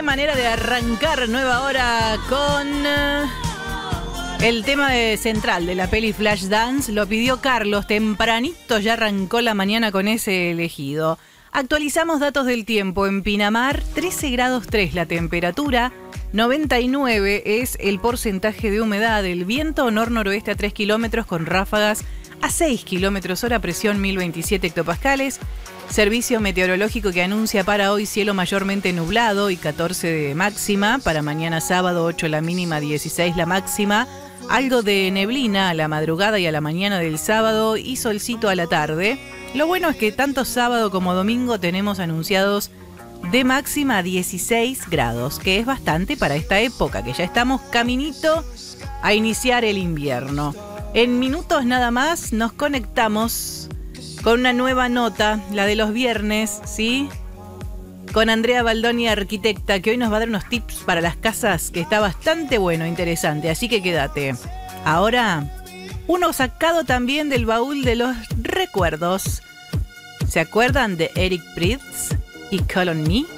manera de arrancar nueva hora con el tema central de la peli Flashdance. Lo pidió Carlos, tempranito ya arrancó la mañana con ese elegido. Actualizamos datos del tiempo. En Pinamar, 13 grados 3 la temperatura, 99 es el porcentaje de humedad. El viento nor-noroeste a 3 kilómetros con ráfagas a 6 kilómetros hora, presión 1027 hectopascales. Servicio meteorológico que anuncia para hoy cielo mayormente nublado y 14 de máxima. Para mañana sábado 8 la mínima, 16 la máxima. Algo de neblina a la madrugada y a la mañana del sábado y solcito a la tarde. Lo bueno es que tanto sábado como domingo tenemos anunciados de máxima 16 grados, que es bastante para esta época, que ya estamos caminito a iniciar el invierno. En minutos nada más nos conectamos con una nueva nota, la de los viernes, ¿sí? Con Andrea Baldoni, arquitecta, que hoy nos va a dar unos tips para las casas, que está bastante bueno, interesante, así que quédate. Ahora, uno sacado también del baúl de los recuerdos. ¿Se acuerdan de Eric Prydz y Call on Me?